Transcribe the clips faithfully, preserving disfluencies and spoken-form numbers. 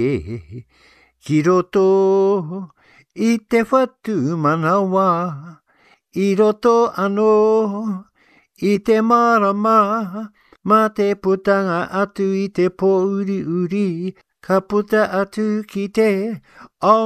e, ki roto i te whatu manawa, i roto ano i te marama, ma te putanga atu i te pōuri uri, ka puta atu ki te ao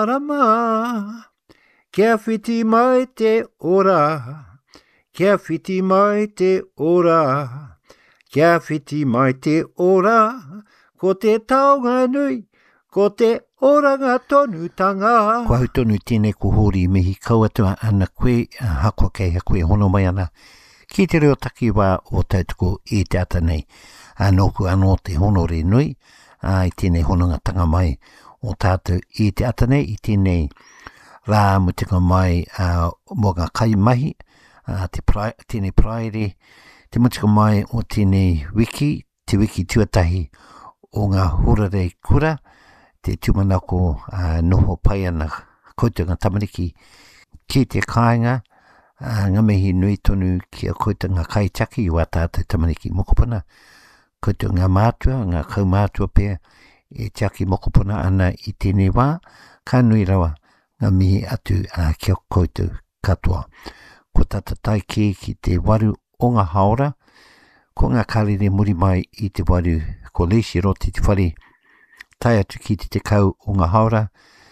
marama. Kia whiti mai te ora, kia whiti mai te ora, kia whiti mai te ora, ko te taonga nui, ko te oranga tonutanga. Kua tonu tēnei ko hori mihi kauatua ana koe, hakua kei ha koe hono mai ana. Ki te reo taki wā o tautoko i te ata nei. Anoku anō te honore nui, i tēnei hononga tanga mai o tātou i te ata nei, i tēnei rā mutika mai uh, mō ngā kai mahi, uh, te prai, tēnei praere, te mutika mai o tēnei wiki, te wiki tuatahi o ngā horarei kura, te tumanako uh, noho pai ana koutou ngā tamariki ki te kāinga, uh, ngā mihi nui tonu ki a koutou ngā kai taki i wā tātou tamariki mokopuna, koutou ngā mātua, ngā kaumātua pēr, e taki mokopuna ana i tēnei wā, ka nui rawa ngā mihi atu uh, ki a koutou katoa. Ko tata tai ki ki te waru o ngā haora, ko ngā karere muri mai i te waru, ko leisi roti te whare, tai atu ki te te kau o ngā haora,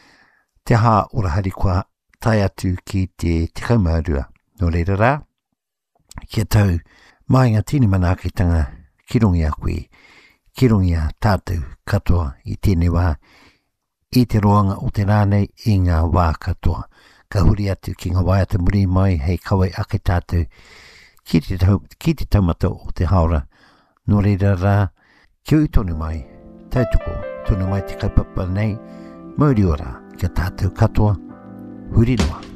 te hā orahari kua tai atu ki te te kaumaurua. No reira rā, kia tau mai ngā tini manaakitanga ki rungi a koe, ki rungi a tātou katoa i tēnei wā, i te roanga o te rānei i ngā wā katoa. Ka huri atu ki ngā waiata muri mai hei kawai ake tātou ki te, tau, ki te taumata o te haora. No reira rā, ki ui tonu mai, tautoko, tonu mai te kaupapa nei, mauri ora, kia tātou katoa, huri noa.